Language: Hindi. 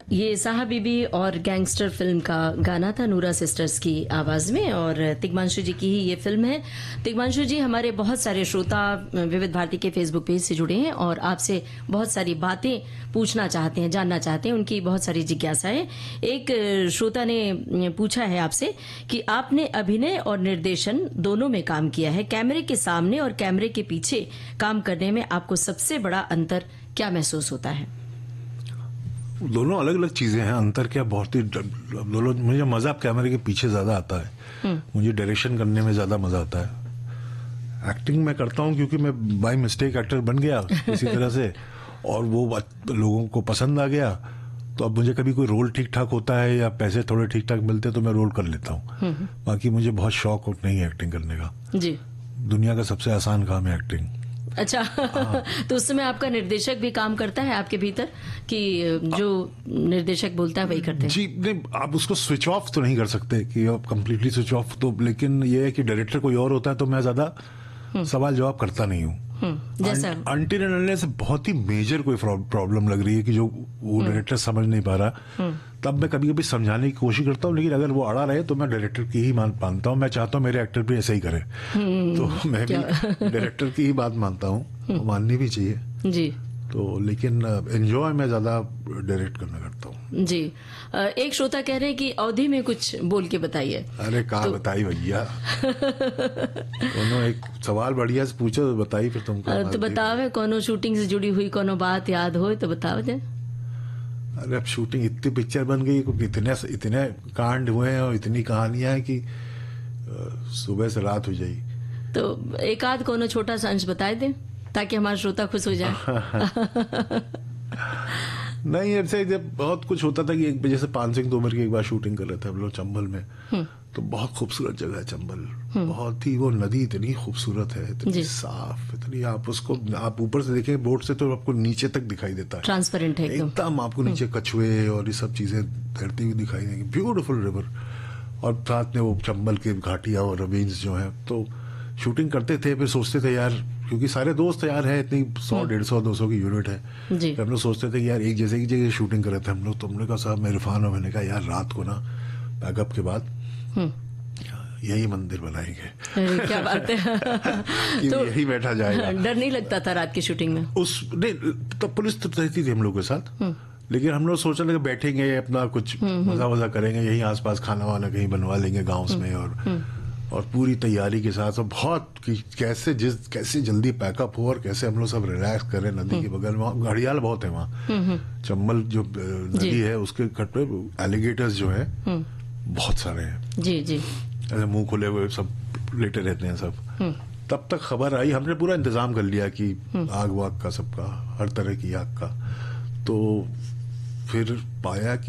ये साहब बीबी और गैंगस्टर फिल्म का गाना था नूरा सिस्टर्स की आवाज में, और तिग्मांशु जी की ही ये फिल्म है। तिग्मांशु जी, हमारे बहुत सारे श्रोता विविध भारती के फेसबुक पेज से जुड़े हैं और आपसे बहुत सारी बातें पूछना चाहते हैं, जानना चाहते हैं, उनकी बहुत सारी जिज्ञासा है। एक श्रोता ने पूछा है आपसे कि आपने अभिनय और निर्देशन दोनों में काम किया है, कैमरे के सामने और कैमरे के पीछे काम करने में आपको सबसे बड़ा अंतर क्या महसूस होता है? दोनों अलग अलग चीजें हैं। अंतर क्या, बहुत ही दोनों। मुझे मजा कैमरे के पीछे ज्यादा आता है, मुझे डायरेक्शन करने में ज्यादा मजा आता है। एक्टिंग मैं करता हूँ क्योंकि मैं बाय मिस्टेक एक्टर बन गया किसी तरह से, और वो लोगों को पसंद आ गया। तो अब मुझे कभी कोई रोल ठीक ठाक होता है या पैसे थोड़े ठीक ठाक मिलते हैं तो मैं रोल कर लेता हूँ। बाकी मुझे बहुत शौक नहीं है एक्टिंग करने का जी। दुनिया का सबसे आसान काम है एक्टिंग। अच्छा। तो उस समय आपका निर्देशक भी काम करता है आपके भीतर कि जो निर्देशक बोलता है वही करते हैं? जी नहीं, आप उसको स्विच ऑफ तो नहीं कर सकते कि आप कंप्लीटली स्विच ऑफ, तो लेकिन ये है कि डायरेक्टर कोई और होता है तो मैं ज्यादा सवाल जवाब करता नहीं हूँ। जैसा अनटिल एंड अनलेस बहुत ही मेजर कोई प्रॉब्लम लग रही है कि जो वो डायरेक्टर समझ नहीं पा रहा, तब मैं कभी कभी समझाने की कोशिश करता हूँ। लेकिन अगर वो अड़ा रहे तो मैं डायरेक्टर की ही मानता हूँ। मैं चाहता हूँ मेरे एक्टर भी ऐसे ही करें, तो मैं भी डायरेक्टर की ही बात मानता हूँ, माननी भी चाहिए जी। तो लेकिन एंजॉय मैं ज्यादा डायरेक्ट करना करता हूँ जी। एक श्रोता कह रहे हैं कि अवधि में कुछ बोल के बताइए। अरे कहाँ बताई भैया। कोनो एक सवाल बढ़िया से पूछो तो बताइए, फिर तुमको तो बताओ, कोनो शूटिंग से जुड़ी हुई कोनो बात याद हो तो बताओ दे। अरे अब शूटिंग इतनी पिक्चर बन गई, इतने कांड हुए हैं और इतनी कहानियां हैं कि सुबह से रात हो जाए। तो एक आध कोनो छोटा सा अंश बताए दे ताकि हमारा श्रोता खुश हो जाए। नहीं, ऐसे जब बहुत कुछ होता था कि एक वजह से पान सिंह तोमर की एक बार शूटिंग कर रहे थे हम लोग चंबल में, तो बहुत खूबसूरत जगह है चंबल, बहुत ही। वो नदी इतनी खूबसूरत है, इतनी साफ, इतनी आप ऊपर से देखें बोट से तो आपको नीचे तक दिखाई देता है, ट्रांसपेरेंट है एकदम। आपको नीचे कछुए और ये सब चीजें तैरती हुई दिखाई देंगी, ब्यूटीफुल रिवर। और साथ में वो चंबल के घाटियां और रवीन्स जो है, तो शूटिंग करते थे। फिर सोचते थे यार, क्योंकि सारे दोस्त यार है, इतनी 100, 150, 200 की यूनिट है, तो हम लोग सोचते थे कि यार एक जैसे की जगह शूटिंग कर रहे थे हम लोग। तो हमने कहा साहब, मैं इरफान और मैंने कहा यार रात को ना पैकअप के बाद यही मंदिर बनाएंगे। क्या बात है। कि तो यही बैठा जाएगा। डर नहीं लगता था रात की शूटिंग में? नहीं, तब पुलिस तो रहती थी हम लोग के साथ, लेकिन हम लोग सोचा कि बैठेंगे अपना कुछ मजा वजा करेंगे, यही आसपास खाना वाना कहीं बनवा लेंगे गाँव में, और पूरी तैयारी के साथ। और बहुत कैसे जल्दी पैकअप हो और कैसे हम लोग सब रिलैक्स करें नदी के बगल में। घड़ियाल बहुत है वहाँ, चंबल जो नदी है उसके कट पे एलिगेटर्स जो है बहुत सारे हैं जी जी। ऐसे मुंह खुले हुए सब लेटे रहते हैं सब। तब तक खबर आई, हमने पूरा इंतजाम कर लिया कि आग वाग का, सबका, हर तरह की आग का। तो फिर पाया कि